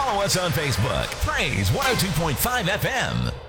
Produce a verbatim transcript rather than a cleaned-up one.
Follow us on Facebook. Praise one oh two point five F M.